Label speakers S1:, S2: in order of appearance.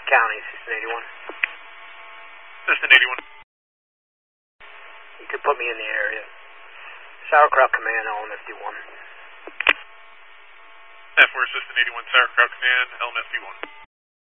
S1: County, Assistant 81.
S2: Assistant 81.
S1: You could put me in the area. Sauerkraut Command, LMFD1.
S2: F4 Assistant 81, Sauerkraut Command, LMFD1.